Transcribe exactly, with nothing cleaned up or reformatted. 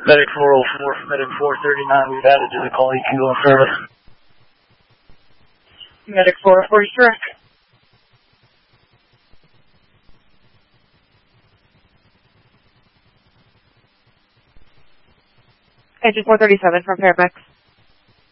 Medic four oh four, Medic four thirty-nine, we've added to the call, you can go in service. Medic four oh four, you're correct. Engine four thirty-seven from Paramex.